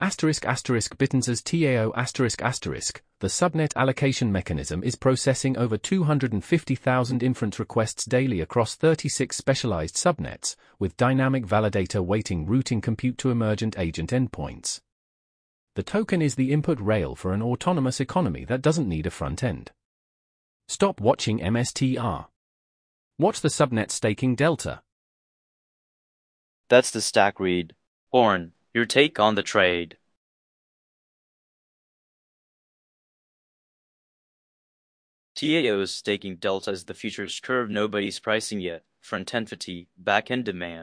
**Bittens's TAO***, the subnet allocation mechanism is processing over 250,000 inference requests daily across 36 specialized subnets, with dynamic validator weighting routing compute to emergent agent endpoints. The token is the input rail for an autonomous economy that doesn't need a front end. Stop watching MSTR. Watch the subnet staking delta. That's the stack read. Horn, your take on the trade. TAO's staking delta is the futures curve nobody's pricing yet. Front-end fatigue, back-end demand.